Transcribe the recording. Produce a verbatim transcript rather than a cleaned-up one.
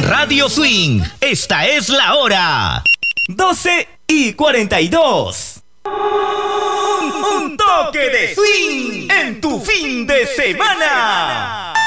Radio Swing, esta es la hora. doce y cuarenta y dos. Un, un toque de swing en tu fin de semana.